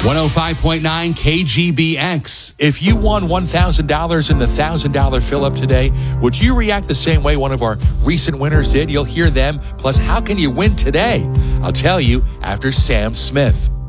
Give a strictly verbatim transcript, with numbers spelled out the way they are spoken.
one oh five point nine K G B X. If you won one thousand dollars in the one thousand dollars fill-up today, would you react the same way one of our recent winners did? You'll hear them. Plus, how can you win today? I'll tell you after Sam Smith.